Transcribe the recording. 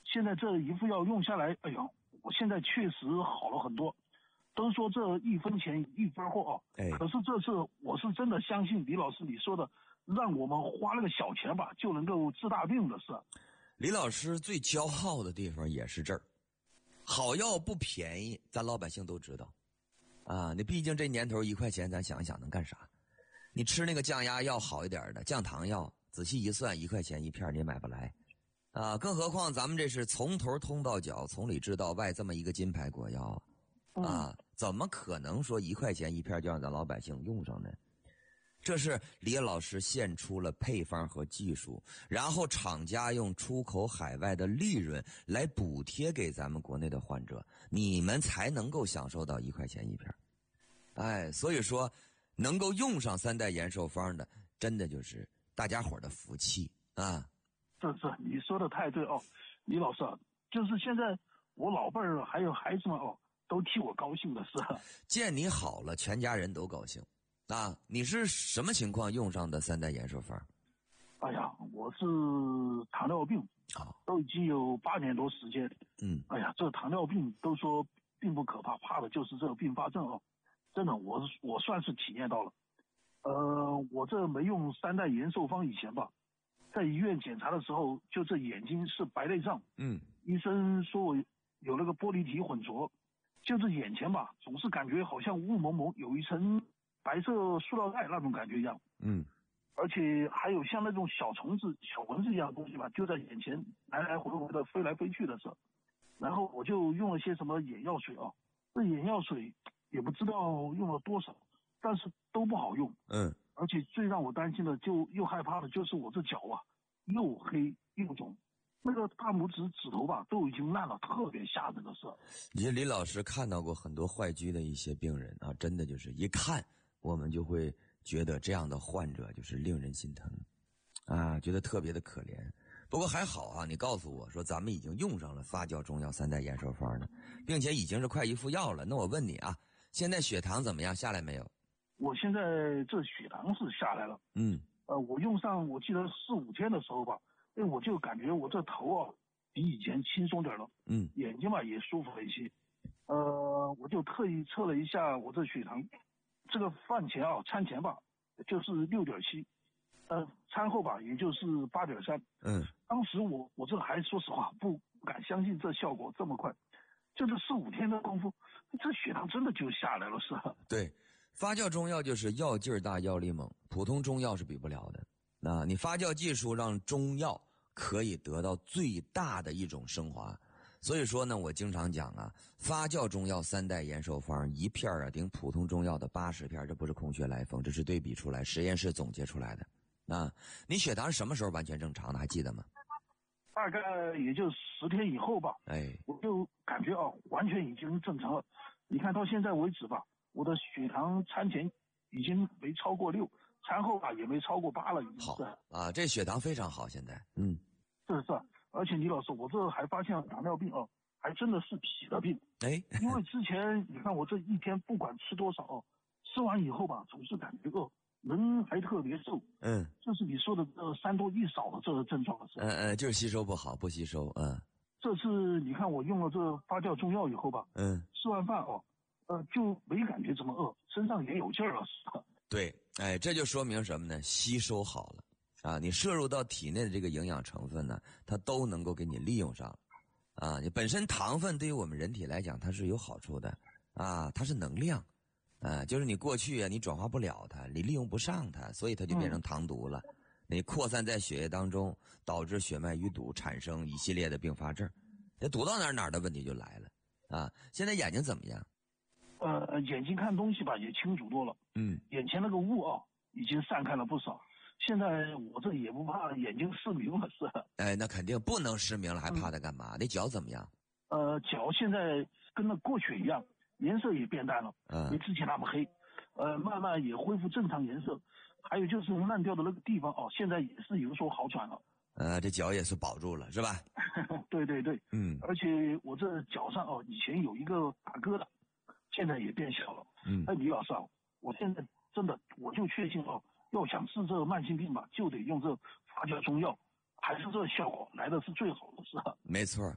现在这一副药用下来，哎呀，我现在确实好了很多。都说这一分钱一分货哦，可是这次我是真的相信李老师你说的，让我们花那个小钱吧就能够治大病的事。 李老师最骄傲的地方也是这儿，好药不便宜，咱老百姓都知道啊。你毕竟这年头1块钱，咱想一想能干啥？你吃那个降压药好一点的降糖药，仔细一算1块钱一片你也买不来啊。更何况咱们这是从头通到脚，从里至到外这么一个金牌国药啊，怎么可能说1块钱一片就让咱老百姓用上呢？这是李老师献出了配方和技术，然后厂家用出口海外的利润来补贴给咱们国内的患者，你们才能够享受到1块钱一片。哎，所以说能够用上3代延寿方的，真的就是大家伙的福气啊。 这你说的太对哦，李老师啊，就是现在我老辈儿还有孩子们哦，都替我高兴的是。 见你好了，全家人都高兴。啊，你是什么情况用上的3代延寿方？ 哎呀，我是糖尿病都已经有8年多时间。哎呀，这糖尿病都说并不可怕，怕的就是这个并发症哦。真的，我算是体验到了。我这没用3代延寿方以前吧，在医院检查的时候，就这眼睛是白内障。医生说我有那个玻璃体混浊，就是眼前吧，总是感觉好像雾蒙蒙，有一层白色塑料袋那种感觉一样。而且还有像那种小虫子、小蚊子一样的东西吧，就在眼前来来回回的飞来飞去的时候。然后我就用了些什么眼药水啊，这眼药水也不知道用了多少，但是都不好用。而且最让我担心的又害怕的就是我这脚啊，又黑又肿，那个大拇指指头吧都已经烂了，特别吓人的事。 李老师看到过很多坏疽的一些病人啊，真的就是一看我们就会觉得这样的患者就是令人心疼啊，觉得特别的可怜。不过还好啊，你告诉我说咱们已经用上了发酵中药3代延寿方了，并且已经是快1副药了。那我问你啊，现在血糖怎么样？下来没有？ 我现在这血糖是下来了。我用上我记得4、5天的时候吧，我就感觉我这头啊比以前轻松点了。眼睛吧也舒服了一些。我就特意测了一下我这血糖，这个饭前啊餐前吧就是6.7，餐后吧也就是8.3。当时我这还说实话不敢相信这效果这么快，就这4、5天的功夫，这血糖真的就下来了，是吧？ 对，发酵中药就是药劲儿大，药力猛，普通中药是比不了的。那你发酵技术让中药可以得到最大的一种升华。所以说呢，我经常讲啊，发酵中药3代延寿方一片啊顶普通中药的80片，这不是空穴来风，这是对比出来，实验室总结出来的。啊，你血糖什么时候完全正常的？还记得吗？ 大概也就10天以后吧。我就感觉完全已经正常了。你看到现在为止吧，我的血糖餐前已经没超过6，餐后吧也没超过8了，已经是。 好啊，这血糖非常好，现在。 是。而且李老师，我这还发现糖尿病还真的是脾的病。因为之前你看我这一天不管吃多少吃完以后吧，总是感觉饿，人还特别瘦。就是你说的3多1少的这个症状是。 就是吸收不好，不吸收。 这次你看我用了这发酵中药以后吧，吃完饭就没感觉怎么饿，身上也有劲儿了。 对，这就说明什么呢？吸收好了啊，你摄入到体内的这个营养成分呢，它都能够给你利用上啊。你本身糖分对于我们人体来讲它是有好处的啊，它是能量啊，就是你过去你转化不了它，你利用不上它，所以它就变成糖毒了。你扩散在血液当中，导致血脉淤堵，产生一系列的并发症。这堵到哪儿的问题就来了啊。现在眼睛怎么样？ 眼睛看东西吧也清楚多了。眼前那个雾已经散开了不少。现在我这也不怕眼睛失明了，是。 那肯定不能失明了，还怕它干嘛？你脚怎么样？ 脚现在跟那过去一样，颜色也变淡了，没之前那么黑。慢慢也恢复正常颜色。还有就是烂掉的那个地方现在也是有所好转了。 这脚也是保住了，是吧？ 对。而且我这脚上以前有一个大疙瘩，现在也变小了。李老师我现在真的我就确信要想治这慢性病吧，就得用这发酵中药，还是这效果来的是最好的，是吧？ 没错，